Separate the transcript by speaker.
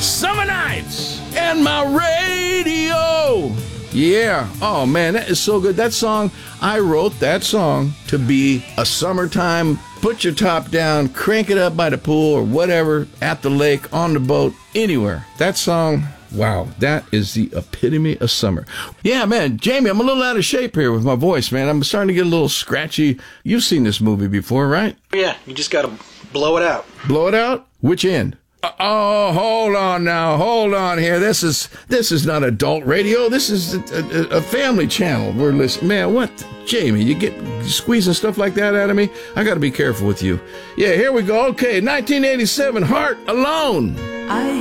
Speaker 1: summer nights and my radio. Yeah. Oh, man, that is so good. That song, I wrote that song to be a summertime, put your top down, crank it up by the pool or whatever, at the lake, on the boat, anywhere. That song, wow, that is the epitome of summer. Yeah, man, Jamie, I'm a little out of shape here with my voice, man. I'm starting to get a little scratchy. You've seen this movie before, right?
Speaker 2: Yeah, you just got to blow it out.
Speaker 1: Blow it out? Which end? Oh, hold on now. Hold on here. This is not adult radio. This is a family channel. We're listening. Man, what? Jamie, you get squeezing stuff like that out of me? I got to be careful with you. Yeah, here we go. Okay, 1987, Heart Alone.